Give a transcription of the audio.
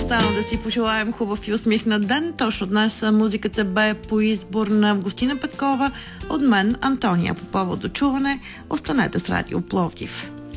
остана да си пожелаем хубав и усмихнат ден. Точно днес музиката бе по избор на Августина Петкова, от мен Антония Попова. До чуване. Останете с Радио Пловдив.